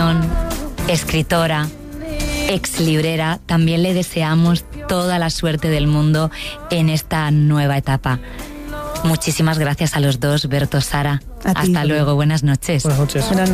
comunicación, escritora, exlibrera, también le deseamos toda la suerte del mundo en esta nueva etapa. Muchísimas gracias a los dos, Berto, Sara. Hasta luego, buenas noches. Buenas noches.